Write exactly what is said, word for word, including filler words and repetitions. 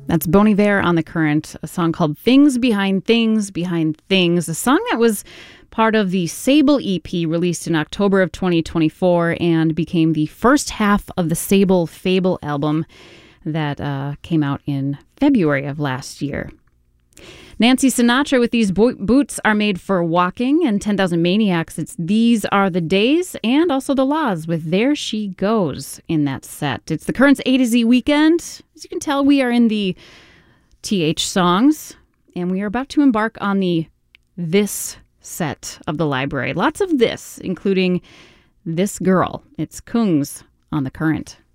That's Bon Iver on The Current, a song called Things Behind Things Behind Things, a song that was part of the Sable E P released in October of twenty twenty-four and became the first half of the Sable Fable album that uh, came out in February of last year. Nancy Sinatra with These Bo- Boots Are Made for Walking, and ten thousand Maniacs, it's These Are the Days, and also The Laws with There She Goes in that set. It's the Current's A to Z weekend. As you can tell, we are in the T H songs, and we are about to embark on the This set of the library. Lots of this, including This Girl. It's Kungs on The Current.